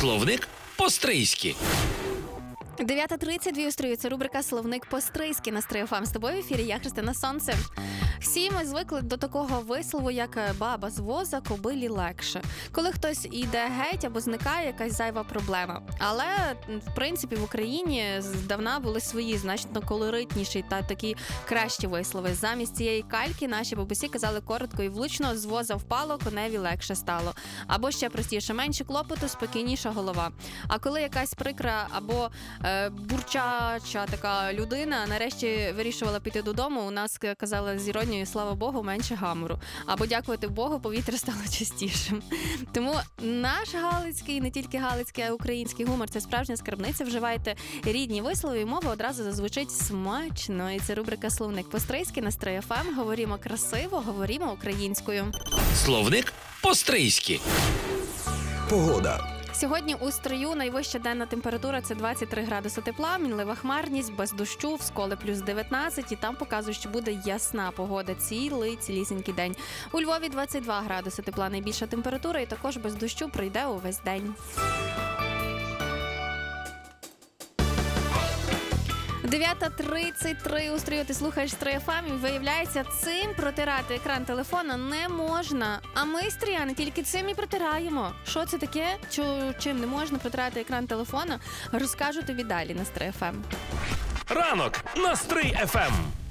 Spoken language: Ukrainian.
Словник по-стрийськи. 9:32 у стрію. Це рубрика «Словник по-стрийськи» на Стрий ФМ. З тобою в ефірі я, Христина Сонце. Всі ми звикли до такого вислову, як «баба з воза, кобилі легше». Коли хтось іде геть або зникає якась зайва проблема. Але, в принципі, в Україні здавна були свої, значно колоритніші та такі кращі вислови. Замість цієї кальки наші бабусі казали коротко і влучно: «з воза впало, коневі легше стало». Або ще простіше: «менше клопоту, спокійніша голова». А коли якась прикра або бурчача така людина нарешті вирішувала піти додому, у нас казали з іронією: «слава Богу, менше гамору». Або «дякувати Богу, повітря стало чистішим». Тому наш галицький, не тільки галицький, а й український гумор – це справжня скарбниця. Вживайте рідні вислови, і мова одразу зазвучить смачно. І це рубрика «Словник по-стрийськи» на Стрий ФМ. Говоримо красиво, говоримо українською. Словник по-стрийськи. Погода. Сьогодні у Стрию найвища денна температура – це 23 градуси тепла, мінлива хмарність, без дощу, в Сколі плюс 19, і там показують, що буде ясна погода цілісінький день. У Львові 22 градуси тепла, найбільша температура, і також без дощу пройде увесь день. 9:33 у Стрию. Ти слухаєш Стрий ФМ, і виявляється, цим протирати екран телефона не можна. А ми, стріяни, тільки цим і протираємо. Що це таке? Чим не можна протирати екран телефона? Розкажу тобі далі на Стрий ФМ. Ранок на Стрий ФМ.